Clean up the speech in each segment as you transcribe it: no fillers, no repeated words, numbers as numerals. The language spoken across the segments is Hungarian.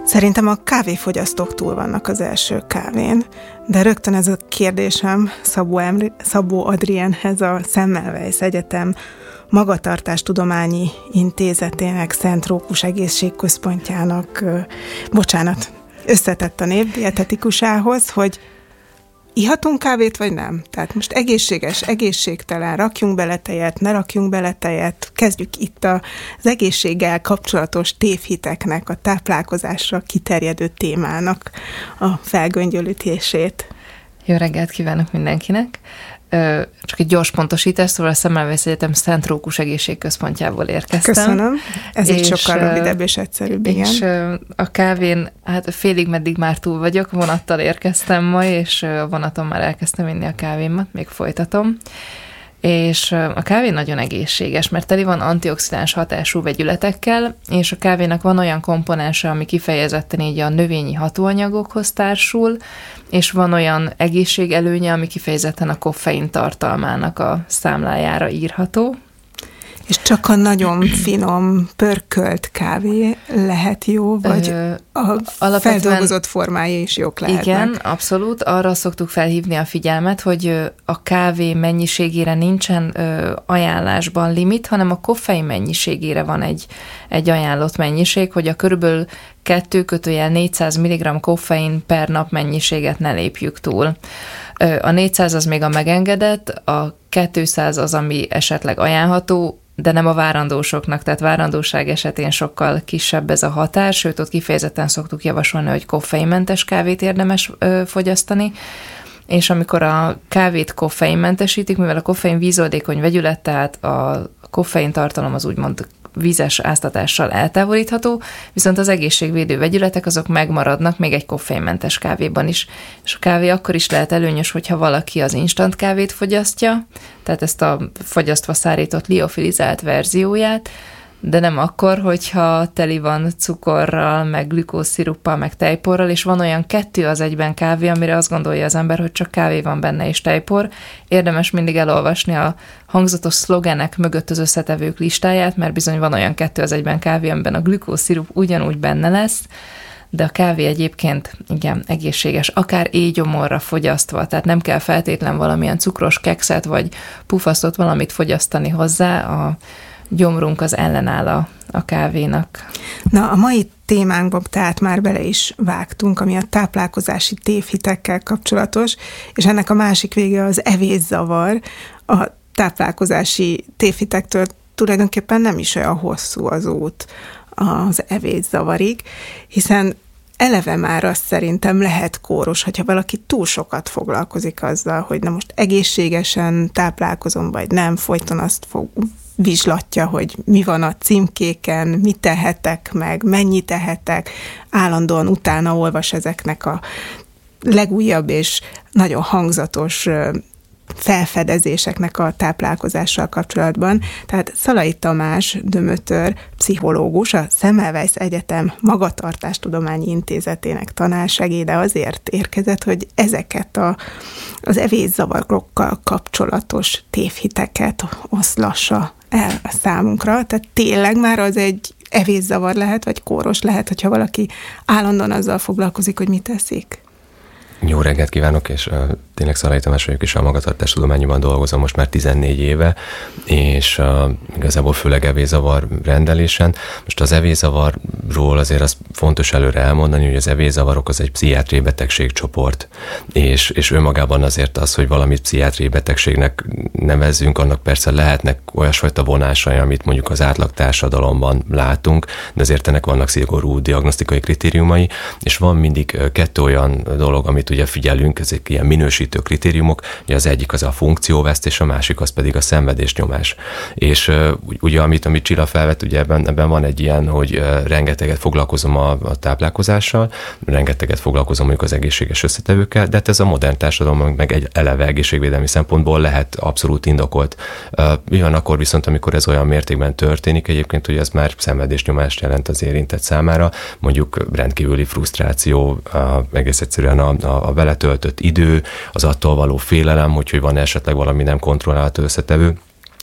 Szerintem a kávéfogyasztók túl vannak az első kávén, de rögtön ez a kérdésem Szabó Adrienhez, a Semmelweis Egyetem Magatartástudományi Intézetének, Szent Rókus Egészségközpontjának, összetett a név, dietetikusához, hogy ihatunk kávét, vagy nem? Tehát most egészséges, egészségtelen, rakjunk bele tejet, ne rakjunk bele tejet, kezdjük itt az egészséggel kapcsolatos tévhiteknek, a táplálkozásra kiterjedő témának a felgöngyölítését. Jó reggelt kívánok mindenkinek! Csak egy gyors pontosítás, szóval a Semmelweis Egyetem Szent Rókus Egészségközpontjából érkeztem. Köszönöm. Ez így sokkal rövidebb és egyszerűbb, igen. És a kávén, hát félig meddig már túl vagyok, vonattal érkeztem ma, és a vonaton már elkezdtem inni a kávémat, még folytatom. És a kávé nagyon egészséges, mert teli van antioxidáns hatású vegyületekkel, és a kávénak van olyan komponense, ami kifejezetten így a növényi hatóanyagokhoz társul, és van olyan egészségelőnye, ami kifejezetten a koffein tartalmának a számlájára írható. És csak a nagyon finom, pörkölt kávé lehet jó, vagy a feldolgozott formái is jók lehetnek? Igen, abszolút. Arra szoktuk felhívni a figyelmet, hogy a kávé mennyiségére nincsen ajánlásban limit, hanem a koffein mennyiségére van egy ajánlott mennyiség, hogy a körülbelül 2-400 mg koffein per nap mennyiséget ne lépjük túl. A 400 az még a megengedett, a 200 az, ami esetleg ajánlható, de nem a várandósoknak, tehát várandóság esetén sokkal kisebb ez a határ, sőt, ott kifejezetten szoktuk javasolni, hogy koffeinmentes kávét érdemes fogyasztani, és amikor a kávét koffeinmentesítik, mivel a koffein vízoldékony vegyület, tehát a koffein tartalom az úgymond vízes áztatással eltávolítható, viszont az egészségvédő vegyületek azok megmaradnak még egy koffeinmentes kávéban is. És a kávé akkor is lehet előnyös, hogyha valaki az instant kávét fogyasztja, tehát ezt a fogyasztva szárított liofilizált verzióját, de nem akkor, hogyha teli van cukorral, meg glükózsziruppal, meg tejporral, és van olyan 2 az egyben kávé, amire azt gondolja az ember, hogy csak kávé van benne és tejpor. Érdemes mindig elolvasni a hangzatos szlogenek mögött az összetevők listáját, mert bizony van olyan 2 az egyben kávé, amiben a glükózszirup ugyanúgy benne lesz, de a kávé egyébként igen, egészséges, akár éjgyomorra fogyasztva, tehát nem kell feltétlen valamilyen cukros kekszet, vagy pufasztott valamit fogyasztani hozzá, a gyomrunk az ellenáll a kávénak. Na, a mai témánkban tehát már bele is vágtunk, ami a táplálkozási tévhitekkel kapcsolatos, és ennek a másik vége az evészavar. A táplálkozási tévhitektől tulajdonképpen nem is olyan hosszú az út az evészavarig, hiszen eleve már azt szerintem lehet kóros, hogyha valaki túl sokat foglalkozik azzal, hogy na most egészségesen táplálkozom, vagy nem, folyton azt vizslatja, hogy mi van a címkéken, mit tehetek meg, mennyit tehetek, állandóan utána olvas ezeknek a legújabb és nagyon hangzatos felfedezéseknek a táplálkozással kapcsolatban. Tehát Szalai Tamás Dömötör pszichológus, a Semmelweis Egyetem Magatartástudományi Intézetének tanársegéde azért érkezett, hogy ezeket az evészavarokkal kapcsolatos tévhiteket oszlassa el a számunkra. Tehát tényleg már az egy evészavar lehet, vagy kóros lehet, hogyha valaki állandóan azzal foglalkozik, hogy mit teszik? Jó reggelt kívánok, és tényleg Szalai Tamás vagyok, és a magatartástudományban dolgozom most már 14 éve, és igazából főleg evészavar rendelésen. Most az evészavarról azért az fontos előre elmondani, hogy az evészavarok az egy pszichiátriai betegségcsoport, és önmagában azért az, hogy valamit pszichiátriai betegségnek nevezzünk, annak persze lehetnek olyasfajta vonásai, amit mondjuk az átlag társadalomban látunk, de azért ennek vannak szigorú diagnosztikai kritériumai, és van mindig 2 olyan dolog, amit ugye figyelünk, ezek ilyen minősítő kritériumok, ugye az egyik az a funkcióvesztés, a másik az pedig a szenvedésnyomás. És ugye amit Csilla felvett, ugye ebben van egy ilyen, hogy rengeteget foglalkozom a táplálkozással, rengeteget foglalkozom mondjuk az egészséges összetevőkkel, de ez a modern társadalom meg egy eleve egészségvédelmi szempontból lehet abszolút indokolt. Ugyanakkor viszont, amikor ez olyan mértékben történik, egyébként, hogy ez már szenvedésnyomást jelent az érintett számára, mondjuk rendkívüli frusztráció, egész egyszerűen a vele töltött idő, az attól való félelem, hogy van esetleg valami nem kontrollálható összetevő,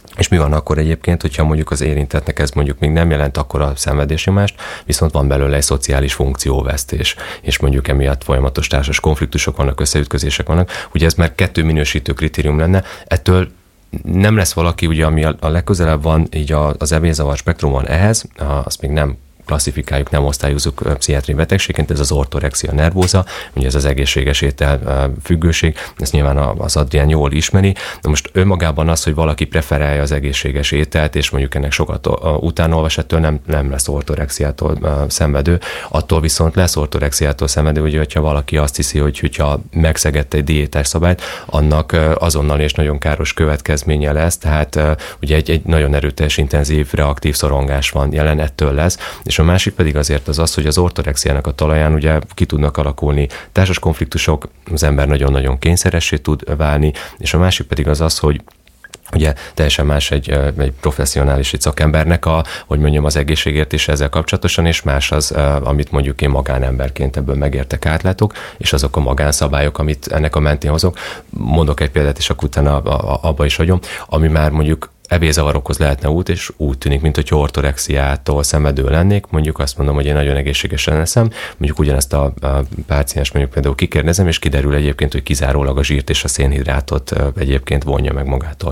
És mi van akkor egyébként, hogyha mondjuk az érintettnek ez mondjuk még nem jelent akkora szenvedésnyomást, viszont van belőle egy szociális funkcióvesztés, és mondjuk emiatt folyamatos társas konfliktusok vannak, összeütközések vannak. Ugye ez már 2 minősítő kritérium lenne, ettől nem lesz valaki, ugye ami a legközelebb van így az evészavar spektrumon ehhez, azt még nem klasszifikáljuk, nem osztályozunk pszichiátriai betegségként, ez az ortorexia nervóza, ugye ez az egészséges étel függőség, ezt nyilván az Adrián jól ismeri. De most önmagában az, hogy valaki preferálja az egészséges ételt, és mondjuk ennek sokat utánolvas, ettől nem lesz ortorexiától szenvedő. Attól viszont lesz ortorexiától szenvedő, ugye, hogyha valaki azt hiszi, hogy hogyha megszegett egy diétás szabályt, annak azonnal és nagyon káros következménye lesz, tehát ugye egy nagyon erőteljes, intenzív, reaktív szorongás van jelen, ettől lesz. És a másik pedig azért az, hogy az ortorexiának a talaján ugye ki tudnak alakulni társas konfliktusok, az ember nagyon-nagyon kényszeressé tud válni, és a másik pedig az, hogy ugye teljesen más egy professzionális szakembernek az egészségért is ezzel kapcsolatosan, és más az, amit mondjuk én magánemberként ebből megértek, átlátok, és azok a magánszabályok, amit ennek a mentén hozok. Mondok egy példát, és akkor utána abba is hagyom, ami már mondjuk evészavarokhoz lehetne út, és úgy tűnik, mint hogy ortorexiától szenvedő lennék, mondjuk azt mondom, hogy én nagyon egészségesen eszem, mondjuk ugyanezt a páciens mondjuk például kikérdezem, és kiderül egyébként, hogy kizárólag a zsírt és a szénhidrátot egyébként vonja meg magától.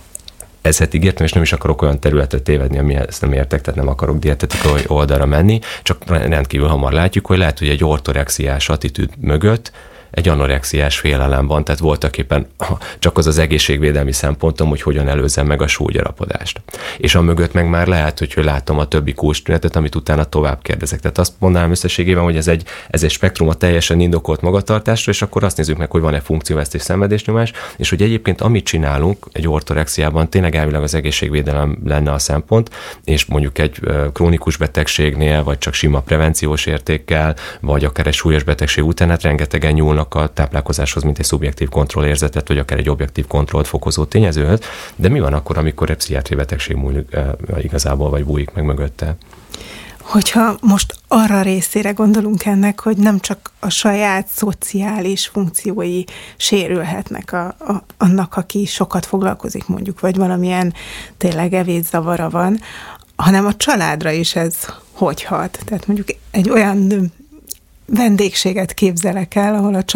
Ezt ígértem, és nem is akarok olyan területre tévedni, ami ezt nem értek, tehát nem akarok dietetikai oldalra menni, csak rendkívül hamar látjuk, hogy lehet, hogy egy ortorexiás attitűd mögött egy anorexiás félelem van, tehát voltaképpen csak az egészségvédelmi szempontom, hogy hogyan előzzem meg a súlygyarapodást. És amögött meg már lehet, hogy látom a többi kulcstünetet, amit utána tovább kérdezek. Tehát azt mondanám összességében, hogy ez egy spektrum a teljesen indokolt magatartásra, és akkor azt nézzük meg, hogy van-e funkcióvesztés, szenvedésnyomás, és hogy egyébként amit csinálunk egy ortorexiában, tényleg elvileg az egészségvédelem lenne a szempont, és mondjuk egy krónikus betegségnél, vagy csak sima prevenciós értékkel, vagy akár egy súlyos betegség után, hát rengetegen nyúlnak a táplálkozáshoz, mint egy szubjektív kontrollérzetet, vagy akár egy objektív kontrollt fokozó tényezőhöz, de mi van akkor, amikor egy pszichiátriai betegség múlik igazából, vagy bújik meg mögötte? Hogyha most arra részére gondolunk ennek, hogy nem csak a saját szociális funkciói sérülhetnek annak, aki sokat foglalkozik mondjuk, vagy valamilyen tényleg evészavara van, hanem a családra is ez hogy hat. Tehát mondjuk egy olyan vendégséget képzelek el, ahol a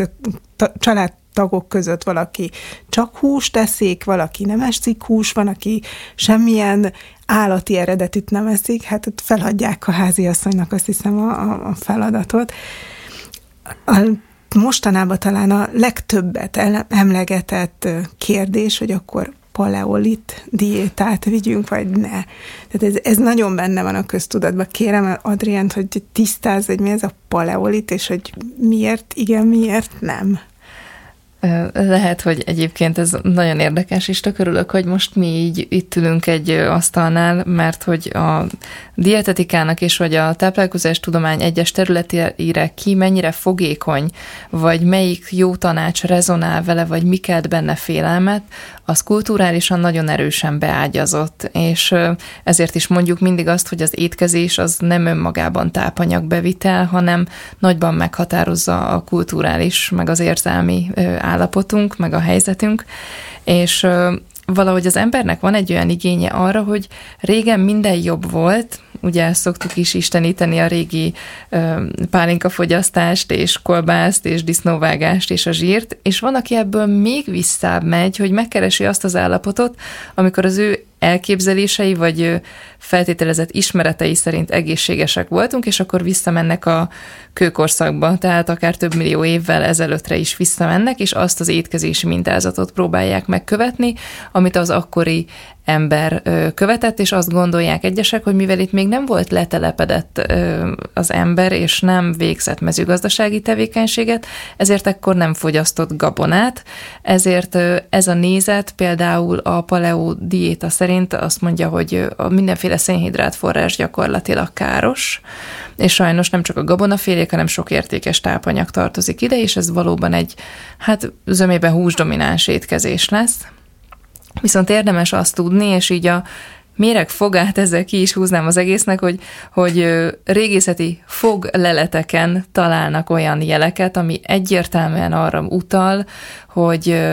családtagok között valaki csak húst eszik, valaki nem eszik hús, van, aki semmilyen állati eredetűt nem eszik, hát ott feladják a háziasszonynak, azt hiszem, a feladatot. Mostanában talán a legtöbbet emlegetett kérdés, hogy akkor paleolit diétát vigyünk, vagy ne. Tehát ez nagyon benne van a köztudatban. Kérem Adriánt, hogy tisztázz, hogy mi ez a paleolit, és hogy miért igen, miért nem. Lehet, hogy egyébként ez nagyon érdekes, és tök örülök, hogy most mi így itt ülünk egy asztalnál, mert hogy a dietetikának és vagy a táplálkozástudomány egyes területére ki mennyire fogékony, vagy melyik jó tanács rezonál vele, vagy mi kelt benne félelmet, az kulturálisan nagyon erősen beágyazott, és ezért is mondjuk mindig azt, hogy az étkezés az nem önmagában tápanyagbevitel, hanem nagyban meghatározza a kulturális, meg az érzelmi állapotunk, meg a helyzetünk, és valahogy az embernek van egy olyan igénye arra, hogy régen minden jobb volt, ugye szoktuk is isteníteni a régi pálinkafogyasztást, és kolbászt, és disznóvágást, és a zsírt, és van, aki ebből még visszább megy, hogy megkeresi azt az állapotot, amikor az ő elképzelései, vagy feltételezett ismeretei szerint egészségesek voltunk, és akkor visszamennek a kőkorszakba, tehát akár több millió évvel ezelőttre is visszamennek, és azt az étkezési mintázatot próbálják megkövetni, amit az akkori ember követett, és azt gondolják egyesek, hogy mivel itt még nem volt letelepedett az ember, és nem végzett mezőgazdasági tevékenységet, ezért ekkor nem fogyasztott gabonát, ezért ez a nézet például a paleo diéta szerint azt mondja, hogy a mindenféle szénhidrát forrás gyakorlatilag káros, és sajnos nem csak a gabonafélék, hanem sok értékes tápanyag tartozik ide, és ez valóban egy, zömében húsdomináns étkezés lesz. Viszont érdemes azt tudni, és így a méreg fogát ezzel ki is húznám az egésznek, hogy régészeti fogleleteken találnak olyan jeleket, ami egyértelműen arra utal, hogy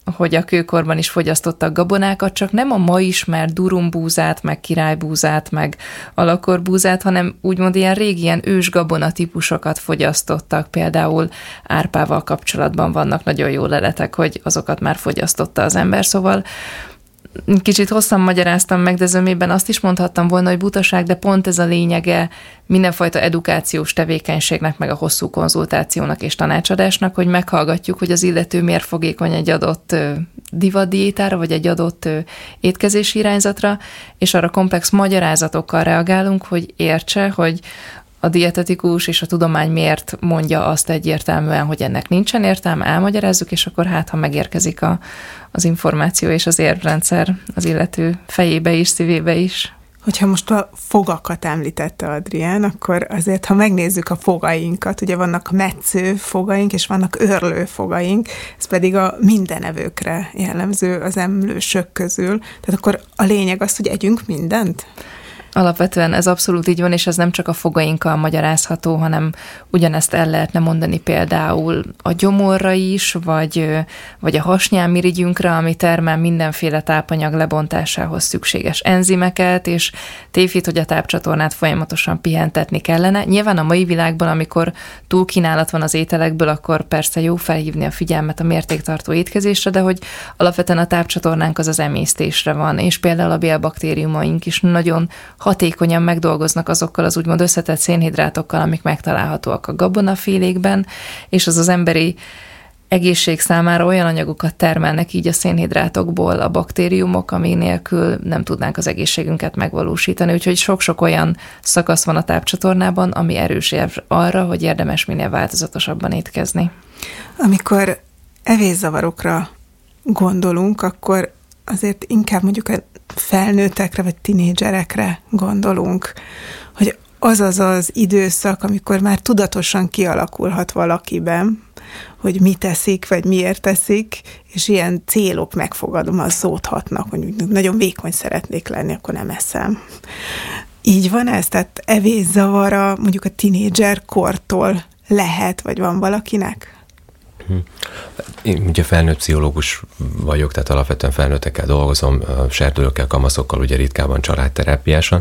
hogy a kőkorban is fogyasztottak gabonákat, csak nem a ma ismert durumbúzát, meg királybúzát, meg alakorbúzát, hanem úgymond ilyen régi, ilyen ős gabona típusokat fogyasztottak. Például árpával kapcsolatban vannak nagyon jó leletek, hogy azokat már fogyasztotta az ember, szóval kicsit hosszan magyaráztam meg, de zömében azt is mondhattam volna, hogy butaság, de pont ez a lényege mindenfajta edukációs tevékenységnek, meg a hosszú konzultációnak és tanácsadásnak, hogy meghallgatjuk, hogy az illető miért fogékony egy adott divatdiétára, vagy egy adott étkezési irányzatra, és arra komplex magyarázatokkal reagálunk, hogy értse, hogy a dietetikus és a tudomány miért mondja azt egyértelműen, hogy ennek nincsen értelme, elmagyarázzuk, és akkor ha megérkezik az információ és az érvrendszer az illető fejébe is, szívébe is. Hogyha most a fogakat említette Adrián, akkor azért, ha megnézzük a fogainkat, ugye vannak metsző fogaink, és vannak őrlő fogaink, ez pedig a mindenevőkre jellemző az emlősök közül. Tehát akkor a lényeg az, hogy együnk mindent? Alapvetően ez abszolút így van, és ez nem csak a fogainkkal magyarázható, hanem ugyanezt el lehetne mondani például a gyomorra is, vagy a hasnyálmirigyünkre, ami termel mindenféle tápanyag lebontásához szükséges enzimeket, és tévhit, hogy a tápcsatornát folyamatosan pihentetni kellene. Nyilván a mai világban, amikor túlkínálat van az ételekből, akkor persze jó felhívni a figyelmet a mértéktartó étkezésre, de hogy alapvetően a tápcsatornánk az emésztésre van, és például a bélbaktériumaink is nagyon hatékonyan megdolgoznak azokkal az úgymond összetett szénhidrátokkal, amik megtalálhatóak a gabonafélékben, és az emberi egészség számára olyan anyagokat termelnek így a szénhidrátokból a baktériumok, ami nélkül nem tudnánk az egészségünket megvalósítani. Úgyhogy sok-sok olyan szakasz van a tápcsatornában, ami erős érv arra, hogy érdemes minél változatosabban étkezni. Amikor evészavarokra gondolunk, akkor azért inkább mondjuk a felnőttekre vagy tinédzserekre gondolunk, hogy az az időszak, amikor már tudatosan kialakulhat valakiben, hogy mit teszik, vagy miért teszik, és ilyen célok megfogalmazódhatnak, hogy nagyon vékony szeretnék lenni, akkor nem eszem. Így van ez? Tehát evészavara mondjuk a tinédzser kortól lehet, vagy van valakinek? Én ugye felnőtt pszichológus vagyok, tehát alapvetően felnőttekkel dolgozom, serdülőkkel, kamaszokkal, ugye ritkában családterápiásan.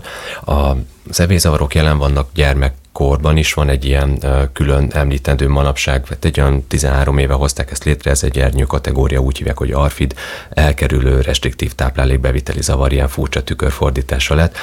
Az evészavarok jelen vannak gyermekkorban is, van egy ilyen külön említendő manapság, egy olyan 13 éve hozták ezt létre, ez egy ernyő kategória, úgy hívják, hogy ARFID, elkerülő restriktív táplálékbeviteli zavar, ilyen furcsa tükörfordítása lett.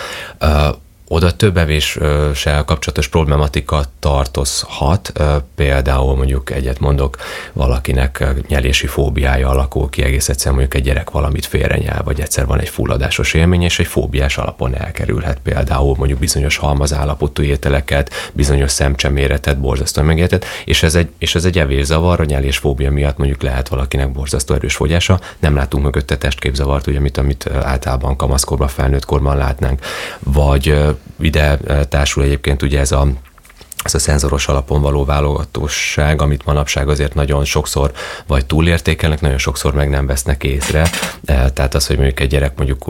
Oda több evéssel kapcsolatos problematika tartozhat, például mondjuk egyet mondok, valakinek nyelési fóbiája alakul ki, egész egyszerűen mondjuk egy gyerek valamit félrenyel, vagy egyszer van egy fulladásos élmény, és egy fóbiás alapon elkerülhet például mondjuk bizonyos halmazállapotú ételeket, bizonyos szemcseméretet, borzasztóan megértett, és ez egy evészavar, a nyelésfóbia miatt mondjuk lehet valakinek borzasztó erős fogyása, nem látunk mögötte testképzavart, ugye, amit általában kamaszkorban, felnőttkorban látnánk, vagy ide társul egyébként ugye ez a szenzoros alapon való válogatóság, amit manapság azért nagyon sokszor vagy túlértékelnek, nagyon sokszor meg nem vesznek észre. Tehát az, hogy mondjuk egy gyerek mondjuk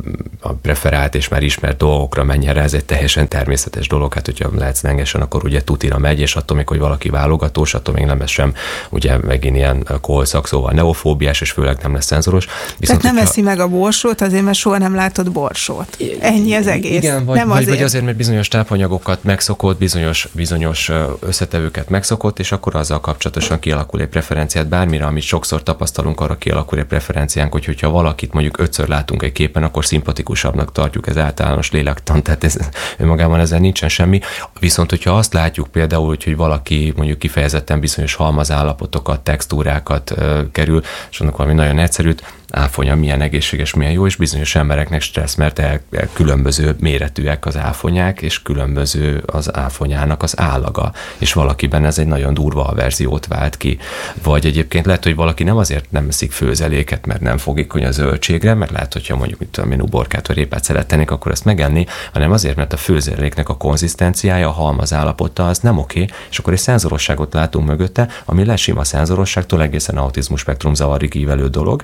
a preferált és már ismert dolgokra menjen rá, ez egy teljesen természetes dolog. Hát, hogyha lehet szlengesen, akkor ugye tutira megy, és attól még, hogy valaki válogatós, attól még nem lesz sem ugye megint ilyen kolszak, szóval neofóbiás, és főleg nem lesz szenzoros. Viszont, tehát nem eszi meg a borsót, azért, mert soha nem látott borsót. Ennyi az egész. Igen, vagy azért, mert bizonyos tápanyagokat megszokott, bizonyos összetevőket megszokott, és akkor azzal kapcsolatosan kialakul egy preferenciát, bármire, amit sokszor tapasztalunk, arra kialakul egy preferenciánk, hogyha valakit mondjuk 5-ször látunk egy képen, akkor szimpatikusabbnak tartjuk, ez általános lélektan, tehát ez önmagában ezzel nincsen semmi. Viszont, hogyha azt látjuk például, hogy valaki mondjuk kifejezetten bizonyos halmazállapotokat, textúrákat kerül, és annak valami nagyon egyszerűt, áfonya milyen egészséges, milyen jó, és bizonyos embereknek stressz, mert különböző méretűek az áfonyák, és különböző az áfonyának az állaga, és valakiben ez egy nagyon durva averziót vált ki. Vagy egyébként lehet, hogy valaki nem azért nem eszik főzeléket, mert nem fogékony a zöldségre, mert lehet, hogyha mondjuk én uborkát vagy répát szeretnék, akkor ezt megenni, hanem azért, mert a főzeléknek a konzisztenciája, a halmaz állapota az nem oké, és akkor egy szenzorosságot látunk mögötte, ami lesima szenzorosságtól egészen autizmus spektrum zavarig ívelő dolog,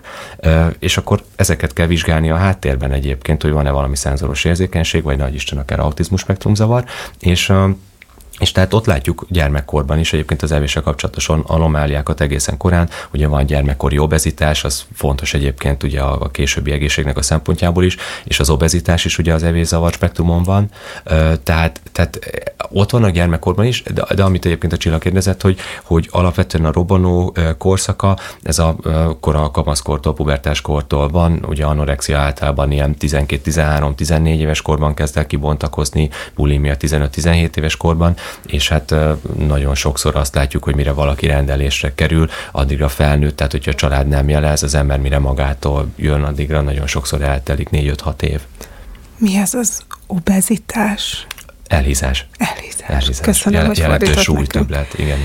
és akkor ezeket kell vizsgálni a háttérben egyébként, hogy van-e valami szenzoros érzékenység, vagy nagy Isten akár autizmus spektrum zavar, és És tehát ott látjuk gyermekkorban is egyébként az evéssel kapcsolatosan anomáliákat egészen korán. Ugye van gyermekkori obezitás, az fontos egyébként ugye a későbbi egészségnek a szempontjából is, és az obezitás is ugye az evészavar spektrumon van. Tehát ott van a gyermekkorban is, de amit egyébként a Csilla kérdezett, hogy alapvetően a robbanó korszaka, ez a kamaszkortól, pubertáskortól van, ugye anorexia általában ilyen 12-13-14 éves korban kezd el kibontakozni, bulimia 15-17 éves korban, és hát nagyon sokszor azt látjuk, hogy mire valaki rendelésre kerül, addigra felnőtt, tehát hogyha a család nem jelez, az ember mire magától jön, addigra nagyon sokszor eltelik 4-5-6 év. Mi ez az obezitás? Elhízás. Köszönöm, hogy jelentős súlytöbblet. Igen.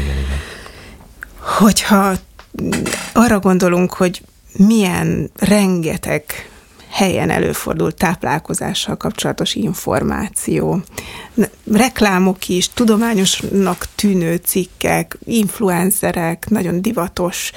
Hogyha arra gondolunk, hogy milyen rengeteg helyen előfordul táplálkozással kapcsolatos információ. Reklámok is, tudományosnak tűnő cikkek, influencerek, nagyon divatos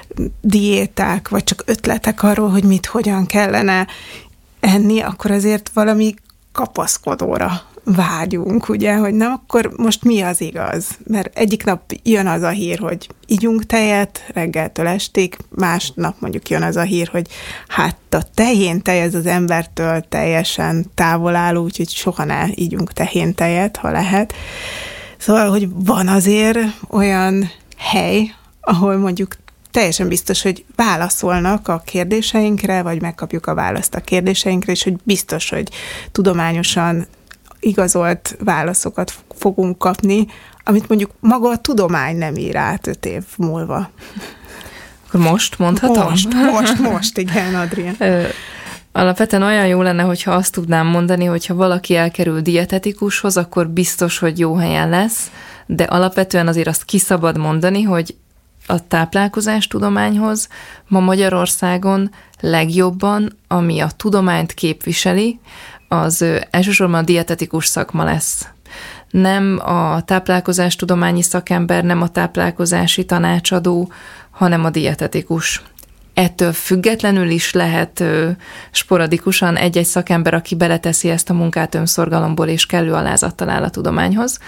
diéták, vagy csak ötletek arról, hogy mit, hogyan kellene enni, akkor azért valami kapaszkodóra vágyunk, ugye, hogy na, akkor most mi az igaz? Mert egyik nap jön az a hír, hogy igyunk tejet reggeltől estig, másnap mondjuk jön az a hír, hogy hát a tehéntej ez az embertől teljesen távol álló, úgyhogy soha ne igyunk tehéntejet, ha lehet. Szóval, hogy van azért olyan hely, ahol mondjuk teljesen biztos, hogy válaszolnak a kérdéseinkre, vagy megkapjuk a választ a kérdéseinkre, és hogy biztos, hogy tudományosan igazolt válaszokat fogunk kapni, amit mondjuk maga a tudomány nem ír át 5 év múlva. Akkor most mondhatom? Most, igen, Adrián. Alapvetően olyan jó lenne, hogyha azt tudnám mondani, hogyha valaki elkerül dietetikushoz, akkor biztos, hogy jó helyen lesz, de alapvetően azért azt ki szabad mondani, hogy a táplálkozástudományhoz ma Magyarországon legjobban, ami a tudományt képviseli, az elsősorban a dietetikus szakma lesz. Nem a táplálkozástudományi szakember, nem a táplálkozási tanácsadó, hanem a dietetikus. Ettől függetlenül is lehet sporadikusan egy-egy szakember, aki beleteszi ezt a munkát önszorgalomból és kellő alázattal áll a tudományhoz.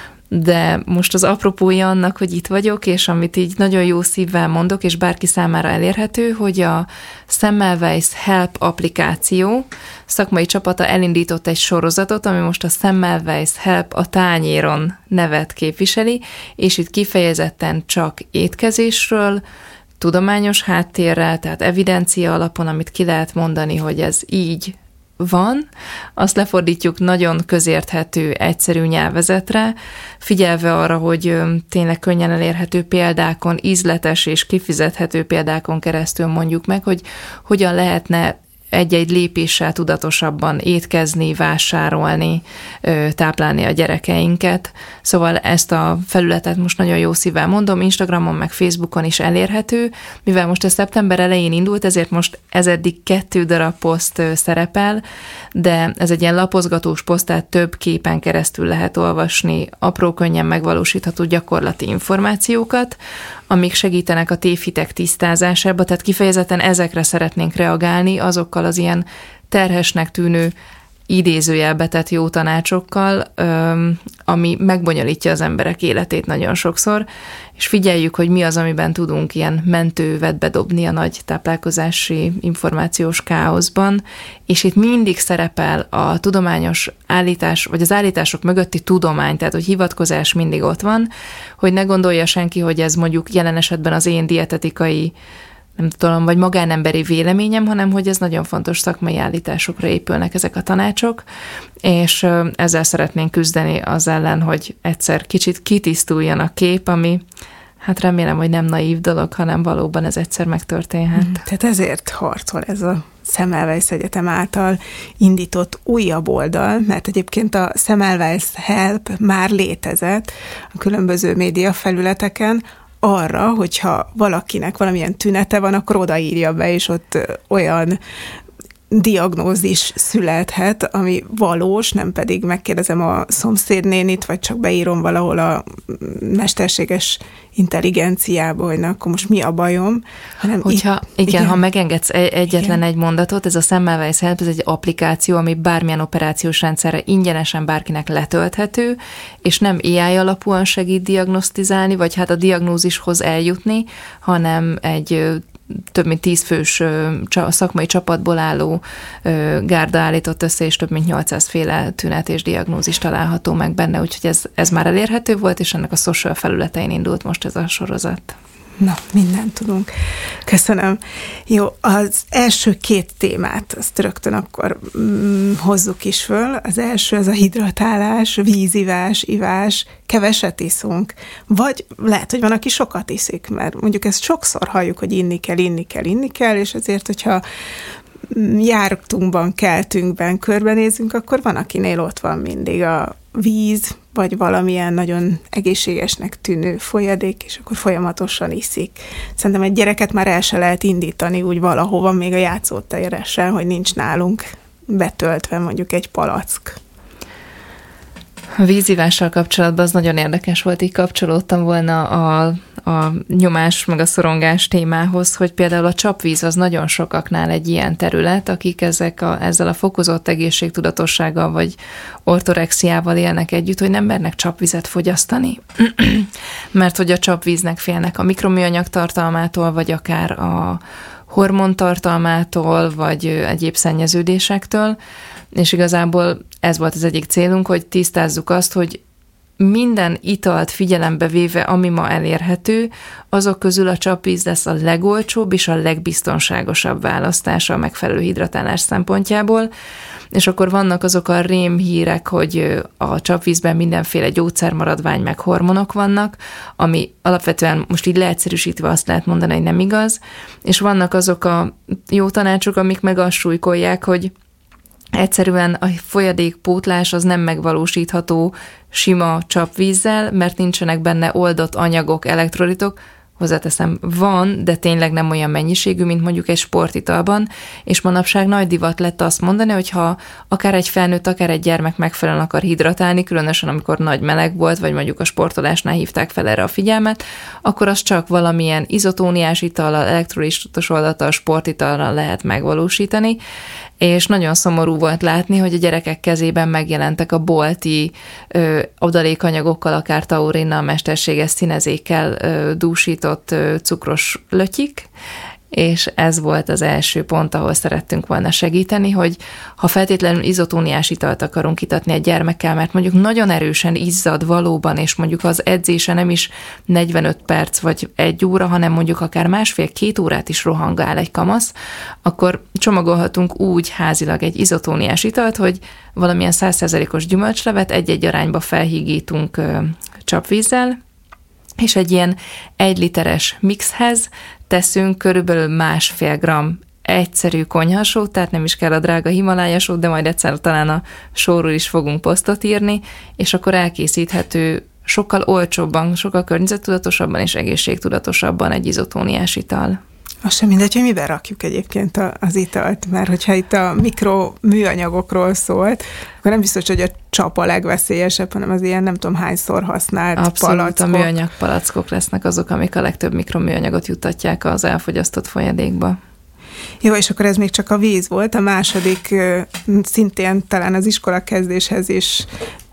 De most az apropója annak, hogy itt vagyok, és amit így nagyon jó szívvel mondok, és bárki számára elérhető, hogy a Semmelweis Help applikáció szakmai csapata elindított egy sorozatot, ami most a Semmelweis Help a tányéron nevet képviseli, és itt kifejezetten csak étkezésről, tudományos háttérrel, tehát evidencia alapon, amit ki lehet mondani, hogy ez így van, azt lefordítjuk nagyon közérthető, egyszerű nyelvezetre, figyelve arra, hogy tényleg könnyen elérhető példákon, ízletes és kifizethető példákon keresztül mondjuk meg, hogy hogyan lehetne egy-egy lépéssel tudatosabban étkezni, vásárolni, táplálni a gyerekeinket. Szóval ezt a felületet most nagyon jó szívvel mondom, Instagramon meg Facebookon is elérhető, mivel most a szeptember elején indult, ezért most ez eddig 2 darab poszt szerepel, de ez egy ilyen lapozgatós poszt, tehát több képen keresztül lehet olvasni apró, könnyen megvalósítható gyakorlati információkat, amik segítenek a tévhitek tisztázásába, tehát kifejezetten ezekre szeretnénk reagálni, azokkal az ilyen terhesnek tűnő idézőjelbe tett jó tanácsokkal, ami megbonyolítja az emberek életét nagyon sokszor, és figyeljük, hogy mi az, amiben tudunk ilyen mentővet bedobni a nagy táplálkozási információs káoszban, és itt mindig szerepel a tudományos állítás, vagy az állítások mögötti tudomány, tehát hogy hivatkozás mindig ott van, hogy ne gondolja senki, hogy ez mondjuk jelen esetben az én dietetikai, nem tudom, vagy magánemberi véleményem, hanem hogy ez nagyon fontos szakmai állításokra épülnek ezek a tanácsok, és ezzel szeretnénk küzdeni az ellen, hogy egyszer kicsit kitisztuljon a kép, ami hát remélem, hogy nem naív dolog, hanem valóban ez egyszer megtörténhet. Tehát ezért harcol ez a Semmelweis Egyetem által indított újabb oldal, mert egyébként a Semmelweis Help már létezett a különböző média felületeken, arra, hogyha valakinek valamilyen tünete van, akkor odaírja be, és ott olyan diagnózis születhet, ami valós, nem pedig megkérdezem a szomszédnénit, vagy csak beírom valahol a mesterséges intelligenciába, hogy na, akkor most mi a bajom, hanem igen, ha megengedsz egyetlen egy mondatot, ez a Semmelweis Help, ez egy applikáció, ami bármilyen operációs rendszerre ingyenesen bárkinek letölthető, és nem AI alapúan segít diagnosztizálni, vagy hát a diagnózishoz eljutni, hanem egy több mint 10 fős szakmai csapatból álló gárda állított össze, és több mint 800 féle tünet és diagnózis található meg benne, úgyhogy ez már elérhető volt, és ennek a social felületein indult most ez a sorozat. Na, mindent tudunk. Köszönöm. Jó, az első 2 témát, azt rögtön akkor hozzuk is föl. Az első az a hidratálás, vízivás, ivás, keveset iszunk. Vagy lehet, hogy van, aki sokat iszik, mert mondjuk ezt sokszor halljuk, hogy inni kell, és azért, hogyha jártunkban, keltünkben körbenézünk, akkor van, akinél ott van mindig a víz, vagy valamilyen nagyon egészségesnek tűnő folyadék, és akkor folyamatosan iszik. Szerintem egy gyereket már el se lehet indítani úgy valahova, még a játszótéresen, hogy nincs nálunk betöltve mondjuk egy palack. A vízivással kapcsolatban az nagyon érdekes volt, így kapcsolódtam volna a nyomás meg a szorongás témához, hogy például a csapvíz az nagyon sokaknál egy ilyen terület, akik ezzel a fokozott egészségtudatossággal vagy ortorexiával élnek együtt, hogy nem mernek csapvizet fogyasztani, mert hogy a csapvíznek félnek a mikroműanyag tartalmától, vagy akár a hormontartalmától, vagy egyéb szennyeződésektől, és igazából ez volt az egyik célunk, hogy tisztázzuk azt, hogy minden italt figyelembe véve, ami ma elérhető, azok közül a csapvíz lesz a legolcsóbb és a legbiztonságosabb választása a megfelelő hidratálás szempontjából, és akkor vannak azok a rémhírek, hogy a csapvízben mindenféle gyógyszermaradvány meg hormonok vannak, ami alapvetően most így leegyszerűsítve azt lehet mondani, hogy nem igaz, és vannak azok a jó tanácsok, amik meg azt súlykolják, hogy egyszerűen a folyadékpótlás az nem megvalósítható sima csapvízzel, mert nincsenek benne oldott anyagok, elektrolitok, hozzáteszem, van, de tényleg nem olyan mennyiségű, mint mondjuk egy sportitalban, és manapság nagy divat lett azt mondani, hogy ha akár egy felnőtt, akár egy gyermek megfelelően akar hidratálni, különösen amikor nagy meleg volt, vagy mondjuk a sportolásnál hívták fel erre a figyelmet, akkor az csak valamilyen izotóniás itallal, elektrolitos oldattal, sportitallal lehet megvalósítani, és nagyon szomorú volt látni, hogy a gyerekek kezében megjelentek a bolti adalékanyagokkal, akár taurinnal, mesterséges színezékkel dúsított cukros lötyik, és ez volt az első pont, ahol szerettünk volna segíteni, hogy ha feltétlenül izotóniás italt akarunk itatni egy gyermekkel, mert mondjuk nagyon erősen izzad valóban, és mondjuk az edzése nem is 45 perc vagy 1 óra, hanem mondjuk akár 1,5-2 órát is rohangál egy kamasz, akkor csomagolhatunk úgy házilag egy izotóniás italt, hogy valamilyen 100%-os gyümölcslevet egy-egy arányba felhígítunk csapvízzel, és egy ilyen 1 literes mixhez teszünk körülbelül 1,5 gramm egyszerű konyhasót, tehát nem is kell a drága Himalája sót, de majd egyszer talán a sóról is fogunk posztot írni, és akkor elkészíthető sokkal olcsóbban, sokkal környezettudatosabban és egészségtudatosabban egy izotóniás ital. Az sem mindegy, hogy miben rakjuk egyébként az italt, mert hogyha itt a mikroműanyagokról szólt, akkor nem biztos, hogy a csap a legveszélyesebb, hanem az ilyen nem tudom hányszor használt abszolút palackok. A műanyag palackok lesznek azok, amik a legtöbb mikroműanyagot juttatják az elfogyasztott folyadékba. Jó, és akkor ez még csak a víz volt. A második szintén talán az iskola kezdéshez is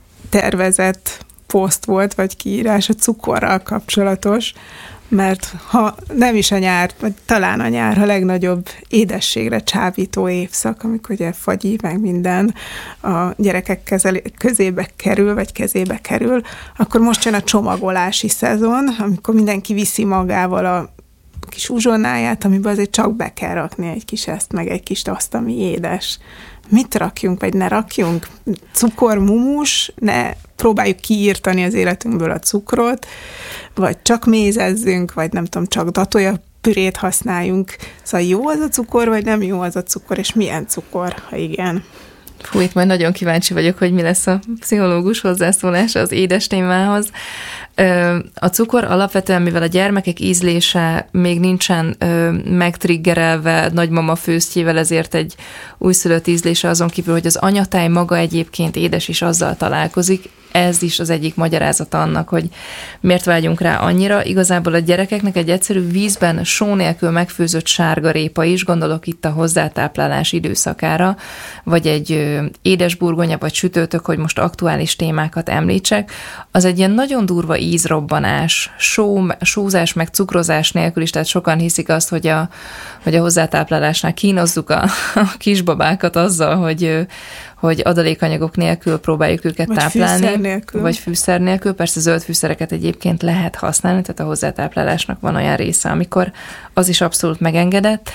tervezett poszt volt, vagy kiírás a cukorral kapcsolatos, mert ha nem is a nyár, vagy talán a nyár a legnagyobb édességre csábító évszak, amikor ugye fagyi, meg minden a gyerekek közébe kerül, vagy kezébe kerül, akkor most jön a csomagolási szezon, amikor mindenki viszi magával a kis uzsonnáját, amiben azért csak be kell rakni egy kis ezt, meg egy kis azt, ami édes. Mit rakjunk, vagy ne rakjunk? Cukor, mumus, ne próbáljuk kiírtani az életünkből a cukrot, vagy csak mézezzünk, vagy nem tudom, csak datolja pürét használjunk. Szóval jó az a cukor, vagy nem jó az a cukor, és milyen cukor, ha igen? Fú, itt majd nagyon kíváncsi vagyok, hogy mi lesz a pszichológus hozzászólása az édes témához. A cukor alapvetően, mivel a gyermekek ízlése még nincsen megtriggerelve nagymama főztjével, ezért egy újszülött ízlése, azon kívül, hogy az anyatáj maga egyébként édes is, azzal találkozik. Ez is az egyik magyarázata annak, hogy miért vágyunk rá annyira. Igazából a gyerekeknek egy egyszerű vízben só nélkül megfőzött sárgarépa is, gondolok itt a hozzátáplálás időszakára, vagy egy édesburgonya, vagy sütőtök, hogy most aktuális témákat említsek, az egy ilyen nagyon durva ízrobbanás, sózás meg cukrozás nélkül is, tehát sokan hiszik azt, hogy a hozzátáplálásnál kínozzuk a kisbabákat azzal, hogy adalékanyagok nélkül próbáljuk őket táplálni. Vagy fűszer nélkül. Persze zöld fűszereket egyébként lehet használni, tehát a hozzátáplálásnak van olyan része, amikor az is abszolút megengedett.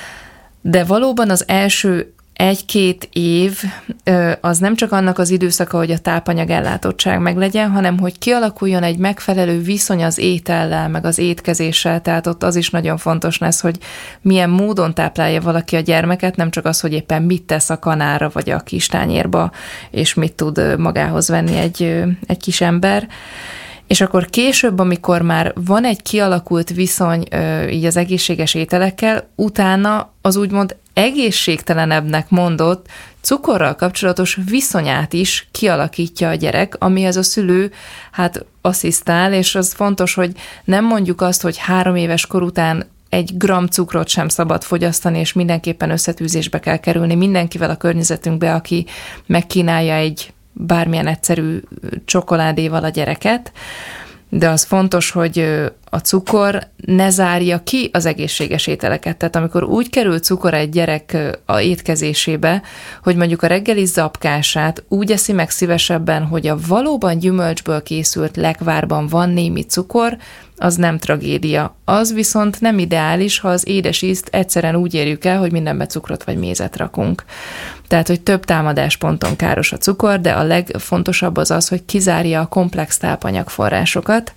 De valóban az első 1-2 év az nem csak annak az időszaka, hogy a tápanyag ellátottság meglegyen, hanem hogy kialakuljon egy megfelelő viszony az étellel, meg az étkezéssel, tehát ott az is nagyon fontos lesz, hogy milyen módon táplálja valaki a gyermeket, nem csak az, hogy éppen mit tesz a kanára, vagy a kis tányérba, és mit tud magához venni egy kis ember. És akkor később, amikor már van egy kialakult viszony így az egészséges ételekkel, utána az úgymond egészségtelenebbnek mondott cukorral kapcsolatos viszonyát is kialakítja a gyerek, amihez a szülő asszisztál, és az fontos, hogy nem mondjuk azt, hogy 3 éves kor után 1 gramm cukrot sem szabad fogyasztani, és mindenképpen összetűzésbe kell kerülni mindenkivel a környezetünkbe, aki megkínálja egy bármilyen egyszerű csokoládéval a gyereket, de az fontos, hogy a cukor ne zárja ki az egészséges ételeket. Tehát amikor úgy kerül cukor egy gyerek a étkezésébe, hogy mondjuk a reggeli zapkását úgy eszi meg szívesebben, hogy a valóban gyümölcsből készült lekvárban van némi cukor, az nem tragédia. Az viszont nem ideális, ha az édes ízt egyszerűen úgy érjük el, hogy mindenbe cukrot vagy mézet rakunk. Tehát, hogy több támadásponton káros a cukor, de a legfontosabb az, hogy kizárja a komplex tápanyagforrásokat,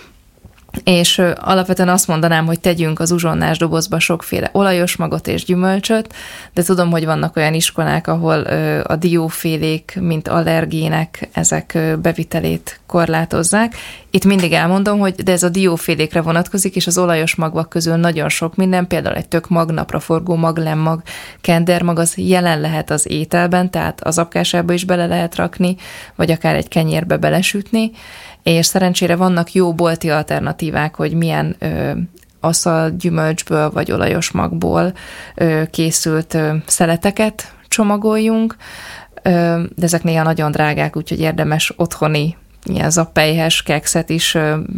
és alapvetően azt mondanám, hogy tegyünk az uzsonnás dobozba sokféle olajos magot és gyümölcsöt, de tudom, hogy vannak olyan iskolák, ahol a diófélék, mint allergének, ezek bevitelét korlátozzák. Itt mindig elmondom, hogy de ez a diófélékre vonatkozik, és az olajos magvak közül nagyon sok minden, például egy tök mag, napraforgó mag, lemmag, kendermag, az jelen lehet az ételben, tehát az apkásába is bele lehet rakni, vagy akár egy kenyérbe belesütni, és szerencsére vannak jó bolti alternatívák, hogy milyen aszalgyümölcsből vagy olajos magból készült szeleteket csomagoljunk, de ezek néha nagyon drágák, úgyhogy érdemes otthoni ilyen zappelyhes kekszet is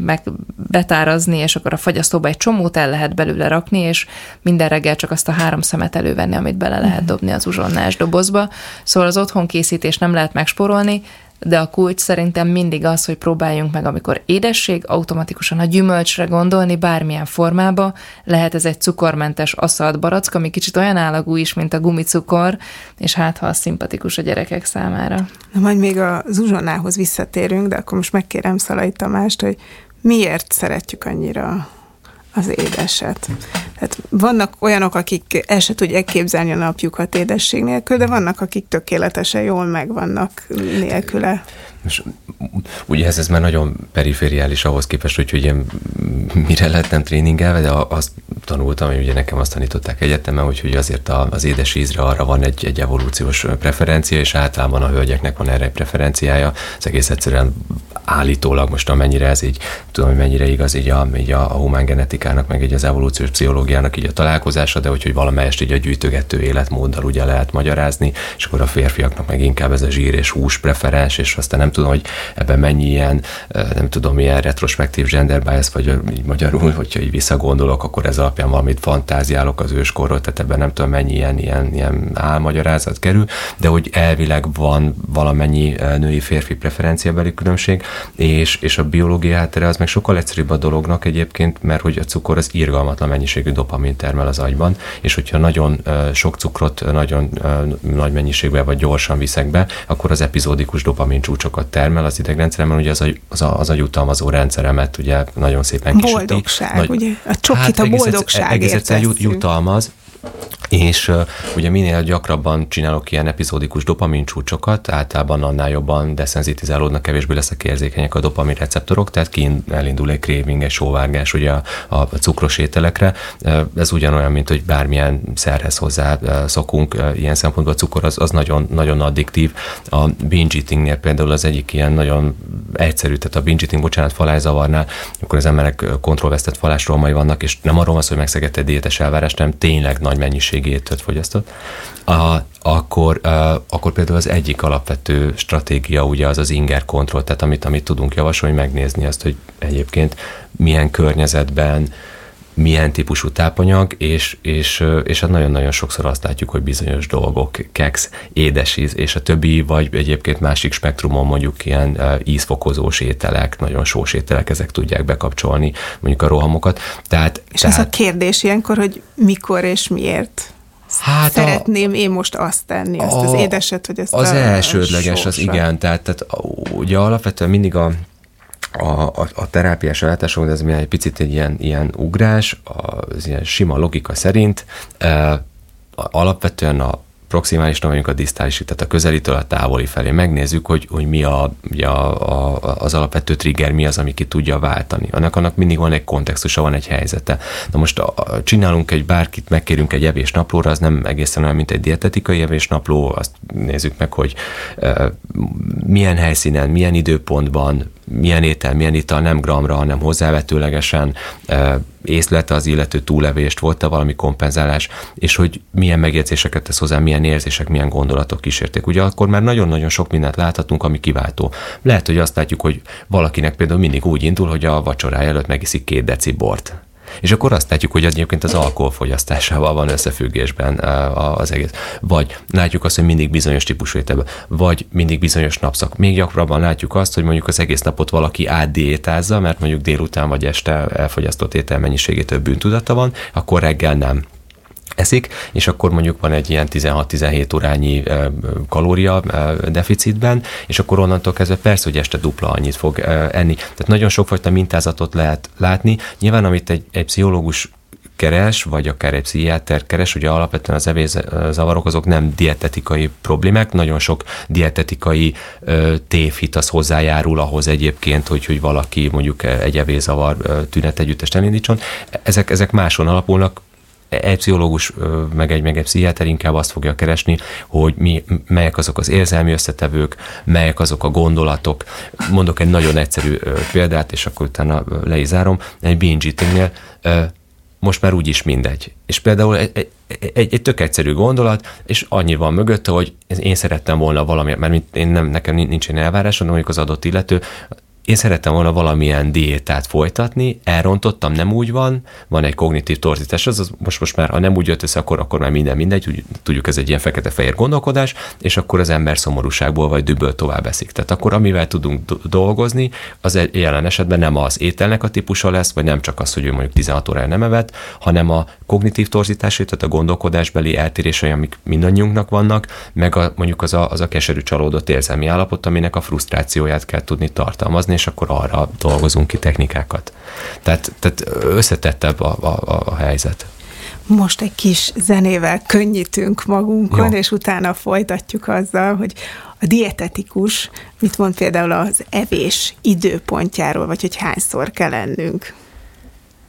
betárazni, és akkor a fagyasztóba egy csomót el lehet belőle rakni, és minden reggel csak azt a 3 szemet elővenni, amit bele lehet dobni az uzsonnás dobozba. Szóval az otthonkészítés nem lehet megspórolni, de a kulcs szerintem mindig az, hogy próbáljunk meg, amikor édesség, automatikusan a gyümölcsre gondolni bármilyen formába. Lehet ez egy cukormentes aszalt barack, ami kicsit olyan állagú is, mint a gumicukor, és ha az szimpatikus a gyerekek számára. Na, majd még az uzsonnához visszatérünk, de akkor most megkérem Szalai Tamást, hogy miért szeretjük annyira az édeset. Tehát vannak olyanok, akik el se tudják képzelni a napjukat édesség nélkül, de vannak, akik tökéletesen jól megvannak nélküle. És ugye ez már nagyon perifériális ahhoz képest, hogy én mire lettem tréningelve, de azt tanultam, hogy ugye nekem azt tanították egyetemen, hogy azért az édes ízre arra van egy evolúciós preferencia, és általában a hölgyeknek van erre egy preferenciája. Ez egész egyszerűen állítólag, most amennyire ez így, tudom, hogy mennyire igaz így a humán genetikának, meg így az evolúciós pszichológiának így a találkozása, de hogy valamelyest így a gyűjtögető életmóddal ugye lehet magyarázni, és akkor a férfiaknak meg inkább ez a zsír és hús preferens, és aztán nem tudom, hogy ebben mennyi ilyen, nem tudom, milyen retrospektív gender bias, vagy így magyarul, hogyha így visszagondolok, akkor ez alapján valamit fantáziálok az őskorról, tehát ebben nem tudom, mennyi ilyen álmagyarázat kerül, de hogy elvileg van valamennyi női-férfi preferenciabeli különbség, és a biológia háttere az meg sokkal egyszerűbb a dolognak egyébként, mert hogy a cukor az irgalmatlan mennyiségű dopamin termel az agyban, és hogyha nagyon sok cukrot nagyon nagy mennyiségben vagy gyorsan viszek be, akkor az epizódikus dopamin csúcsokat termel az idegrendszeremben, ugye az agyutalmazó rendszeremet ugye nagyon szépen kisüti. Boldogság, ugye? A csokit a boldogságért egész egyszerűen jutalmaz, És ugye minél gyakrabban csinálok ilyen epizódikus dopamincsúcsokat, általában annál jobban deszenzitizálódnak, kevésbé lesznek érzékenyek a dopamin receptorok, tehát elindul egy craving, egy sóvárgás ugye a cukros ételekre. Ez ugyanolyan, mint hogy bármilyen szerhez hozzá szokunk, ilyen szempontból a cukor az nagyon, nagyon addiktív. A binge eatingnél például az egyik ilyen nagyon egyszerű, tehát a binge eating, falászavarnál, akkor az emberek kontrollvesztett falásrohamai vannak, és nem arról van szó, hogy megszegett egy diétes elvárást, nem tényleg nagy mennyiségű ételt fogyasztott, akkor például az egyik alapvető stratégia ugye az inger kontroll, tehát amit tudunk javasolni, megnézni azt, hogy egyébként milyen környezetben, milyen típusú tápanyag, és hát nagyon-nagyon sokszor azt látjuk, hogy bizonyos dolgok, keksz, édesíz, és a többi, vagy egyébként másik spektrumon mondjuk ilyen ízfokozós ételek, nagyon sós ételek, ezek tudják bekapcsolni mondjuk a rohamokat. Ez a kérdés ilyenkor, hogy mikor és miért? Hát szeretném én most azt tenni, azt az édeset, hogy ezt az elsődleges, az igen, tehát ugye alapvetően mindig a terápiás ellátáson, ez egy picit egy ilyen ugrás, az ilyen sima logika szerint alapvetően a proximálisnak vagyunk a disztálisig, tehát a közelitől a távoli felé. Megnézzük, hogy mi az alapvető trigger, mi az, ami ki tudja váltani. Annak mindig van egy kontextusa, van egy helyzete. Na most csinálunk bárkit, megkérünk egy evésnaplóra, az nem egészen olyan, mint egy dietetikai evésnapló, azt nézzük meg, hogy milyen helyszínen, milyen időpontban, milyen étel, milyen ital, nem gramra, hanem hozzávetőlegesen észlete az illető túlevést, volt-e valami kompenzálás, és hogy milyen megjegyzéseket tesz hozzá, milyen érzések, milyen gondolatok kísérték. Ugye akkor már nagyon-nagyon sok mindent láthatunk, ami kiváltó. Lehet, hogy azt látjuk, hogy valakinek például mindig úgy indul, hogy a vacsorája előtt megiszik 2 deci bort. És akkor azt látjuk, hogy egyébként az alkoholfogyasztásával van összefüggésben az egész. Vagy látjuk azt, hogy mindig bizonyos típusú ételben, vagy mindig bizonyos napszak. Még gyakrabban látjuk azt, hogy mondjuk az egész napot valaki átdiétázza, mert mondjuk délután vagy este elfogyasztott ételmennyiségétől bűntudata van, akkor reggel nem eszik, és akkor mondjuk van egy ilyen 16-17 órányi kalória deficitben, és akkor onnantól kezdve persze, hogy este dupla annyit fog enni. Tehát nagyon sokfajta mintázatot lehet látni. Nyilván, amit egy pszichológus keres, vagy akár egy pszichiáter keres, ugye alapvetően az evészavarok azok nem dietetikai problémák, nagyon sok dietetikai tévhit az hozzájárul ahhoz egyébként, hogy valaki mondjuk egy evészavar tünetegyüttest elindítson. Ezek máson alapulnak. Egy pszichológus, meg egy pszichiáter inkább azt fogja keresni, hogy melyek azok az érzelmi összetevők, melyek azok a gondolatok. Mondok egy nagyon egyszerű példát, és akkor utána le is zárom. Egy binge eatingnél most már úgyis mindegy. És például egy tök egyszerű gondolat, és annyi van mögötte, hogy én szerettem volna valami, mert nekem nincsen elvárásom, mondjuk az adott illető, én szerettem volna valamilyen diétát folytatni, elrontottam, nem úgy van egy kognitív torzítás, az most már, ha nem úgy jött össze, akkor már minden mindegy, tudjuk, ez egy ilyen fekete-fehér gondolkodás, és akkor az ember szomorúságból vagy dühből tovább eszik. Tehát akkor, amivel tudunk dolgozni, az jelen esetben nem az ételnek a típusa lesz, vagy nem csak az, hogy ő mondjuk 16 órája nem evett, hanem a kognitív torzításai, tehát a gondolkodásbeli eltérései, amik mindannyiunknak vannak, meg mondjuk az a keserű csalódott érzelmi állapot, aminek a frusztrációját kell tudni tartalmazni, és akkor arra dolgozunk ki technikákat. Tehát összetettebb a helyzet. Most egy kis zenével könnyítünk magunkon, és utána folytatjuk azzal, hogy a dietetikus mit mond például az evés időpontjáról, vagy hogy hányszor kell ennünk.